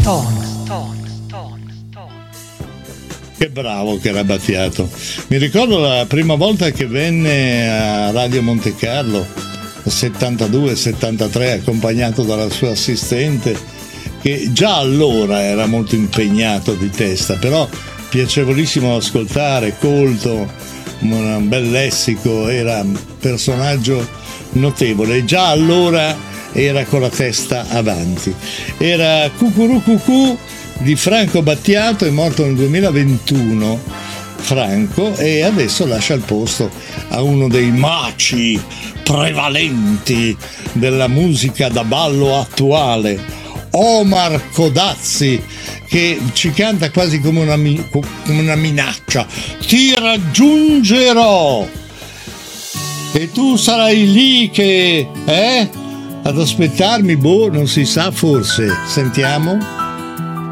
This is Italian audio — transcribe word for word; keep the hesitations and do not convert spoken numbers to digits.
Stone, Stone, Stone, Stone. Che bravo che era Battiato. Mi ricordo la prima volta che venne a Radio Monte Carlo, settantadue settantatré, accompagnato dalla sua assistente, che già allora era molto impegnato di testa, però piacevolissimo da ascoltare, colto, un bel lessico, era un personaggio notevole. Già allora era con la testa avanti. Era Cucurù Cucù di Franco Battiato, è morto nel duemilaventuno Franco, e adesso lascia il posto a uno dei maci prevalenti della musica da ballo attuale, Omar Codazzi, che ci canta quasi come una, come una minaccia: ti raggiungerò e tu sarai lì che eh ad aspettarmi, boh, non si sa, forse. Sentiamo.